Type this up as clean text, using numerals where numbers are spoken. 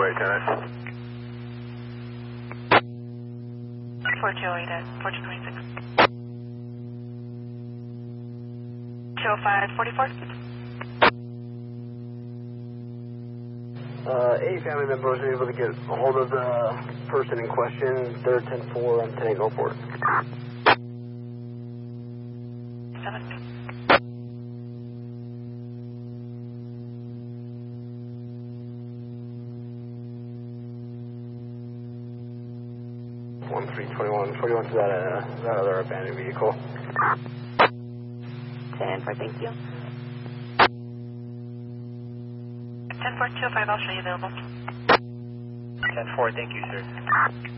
tennis. 4208 at 1426. 20544. A family member was able to get a hold of the person in question, 3rd 10-4 on 10 Gulfport. 7. 1321 to that other abandoned vehicle. 10-4, thank you. 10-4, 205, I'll show you available. 10-4, thank you, sir.